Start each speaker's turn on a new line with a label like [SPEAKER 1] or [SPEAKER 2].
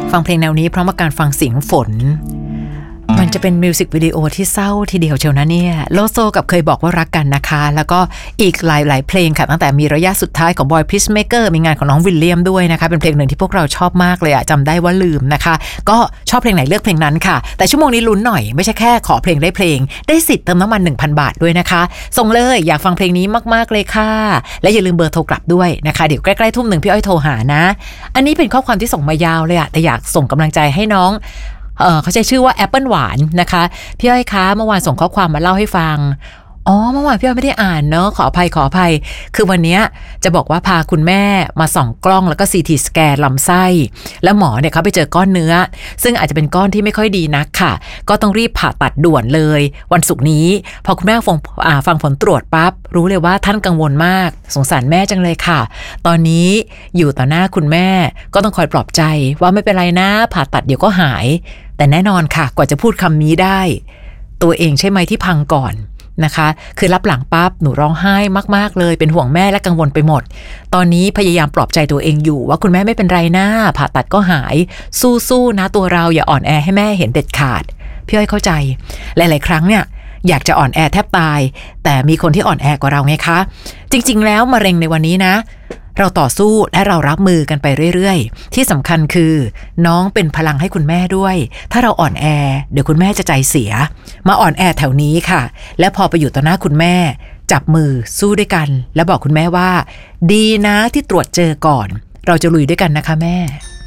[SPEAKER 1] ฟังเพลงแนวนี้เพราะว่าการฟังเสียงฝนมันจะเป็นมิวสิกวิดีโอที่เศร้าทีเดียวเชียวนะเนี่ยโลโซกับเคยบอกว่ารักกันนะคะแล้วก็อีกหลายๆเพลงค่ะตั้งแต่มีระยะสุดท้ายของบอยพีซเมเกอร์มีงานของน้องวิลเลียมด้วยนะคะเป็นเพลงหนึ่งที่พวกเราชอบมากเลยอะจำได้ว่าลืมนะคะก็ชอบเพลงไหนเลือกเพลงนั้นค่ะแต่ชั่วโมงนี้ลุ้นหน่อยไม่ใช่แค่ขอเพลงได้เพลงได้สิทธิ์เติมน้ำมัน 1,000 บาทด้วยนะคะส่งเลยอยากฟังเพลงนี้มากๆเลยค่ะและอย่าลืมเบอร์โทรกลับด้วยนะคะเดี๋ยวใกล้ๆทุ่มหนึ่งพี่อ้อยโทรหานะอันนี้เป็นข้อความที่ส่งมายาวเลยอะแต่อยากส่งกำลังใจให้น้องเขาใช้ชื่อว่าแอปเปิลหวานนะคะพี่อ้อยคะเมื่อวานส่งข้อความมาเล่าให้ฟังเมื่อวานพี่อ้อยไม่ได้อ่านเนาะขออภัยคือวันนี้จะบอกว่าพาคุณแม่มาส่องกล้องแล้วก็ CT สแกนลำไส้แล้วหมอเนี่ยเขาไปเจอก้อนเนื้อซึ่งอาจจะเป็นก้อนที่ไม่ค่อยดีนักค่ะก็ต้องรีบผ่าตัดด่วนเลยวันศุกร์นี้พอคุณแม่ฟังผลตรวจปั๊บรู้เลยว่าท่านกังวลมากสงสารแม่จังเลยค่ะตอนนี้อยู่ต่อหน้าคุณแม่ก็ต้องคอยปลอบใจว่าไม่เป็นไรนะผ่าตัดเดี๋ยวก็หายแต่แน่นอนค่ะกว่าจะพูดคำนี้ได้ตัวเองใช่ไหมที่พังก่อนนะคะคือรับหลังปั๊บหนูร้องไห้มากๆเลยเป็นห่วงแม่และกังวลไปหมดตอนนี้พยายามปลอบใจตัวเองอยู่ว่าคุณแม่ไม่เป็นไรนะผ่าตัดก็หายสู้ๆนะตัวเราอย่าอ่อนแอให้แม่เห็นเด็ดขาดพี่อ้อยเข้าใจหลายๆครั้งเนี่ยอยากจะอ่อนแอแทบตายแต่มีคนที่อ่อนแอกว่าเราไงคะจริงๆแล้วมะเร็งในวันนี้นะเราต่อสู้และเรารับมือกันไปเรื่อยๆที่สำคัญคือน้องเป็นพลังให้คุณแม่ด้วยถ้าเราอ่อนแอเดี๋ยวคุณแม่จะใจเสียมาอ่อนแอแถวนี้ค่ะและพอไปอยู่ต่อหน้าคุณแม่จับมือสู้ด้วยกันแล้วบอกคุณแม่ว่าดีนะที่ตรวจเจอก่อนเราจะลุยด้วยกันนะคะแม่